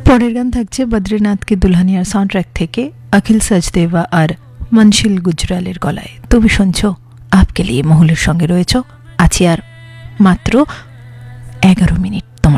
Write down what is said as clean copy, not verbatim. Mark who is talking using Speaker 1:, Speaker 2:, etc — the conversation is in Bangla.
Speaker 1: পরের গান থাকছে বদ্রীনাথ কি দুলহানিয়ার সাউন্ডট্র্যাক থেকে অখিল সচদেবা আর মনশিল গুজরালের গলায়। তুমি শুনছো আপকে লিয়ে, মহুলের সঙ্গে রয়েছ আছি আর মাত্র 11 মিনিট।